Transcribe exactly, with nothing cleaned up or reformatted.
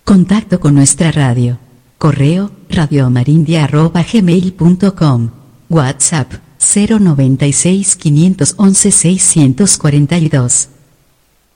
Contacto con nuestra radio. Correo radioamarindia arroba gmail punto com. WhatsApp cero noventa y seis, quinientos once, seiscientos cuarenta y dos.